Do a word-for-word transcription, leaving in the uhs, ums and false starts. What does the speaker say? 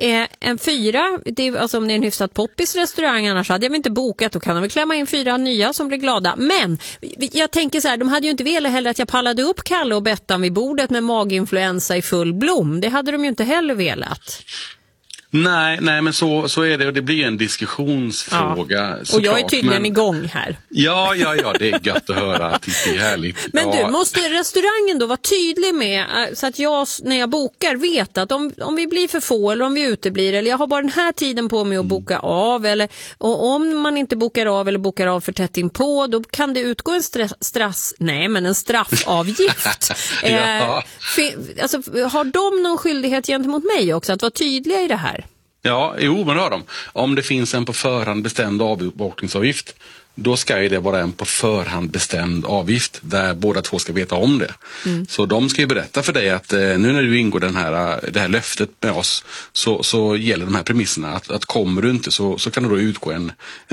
eh, en fyra, det är, alltså om det är en hyfsat poppis restaurang, annars hade jag väl inte bokat, då kan de väl klämma in fyra nya som blir glada. Men jag tänker så här, de hade ju inte velat heller att jag pallade upp Kalle och Bettan vid bordet med maginfluensa i full blom. Det hade de ju inte heller velat. Nej, nej men så, så är det, och det blir en diskussionsfråga. Ja. Och jag är tydligen men... igång här. Ja, ja, ja, det är gött att höra. Det är härligt. Men ja. du, måste restaurangen då vara tydlig med, så att jag när jag bokar vet att om, om vi blir för få eller om vi uteblir, eller jag har bara den här tiden på mig att boka av, eller och om man inte bokar av eller bokar av för tätt in på, då kan det utgå en stress, strass, nej men en straffavgift. ja. eh, för, alltså, har de någon skyldighet gentemot mig också att vara tydliga i det här? Ja, jo, men det har de. Om det finns en på förhand bestämd avbokningsavgift, då ska ju det vara en på förhand bestämd avgift där båda två ska veta om det. Mm. Så de ska ju berätta för dig att eh, nu när du ingår den här, det här löftet med oss, så, så gäller de här premisserna att, att kommer du inte så, så kan det då utgå en,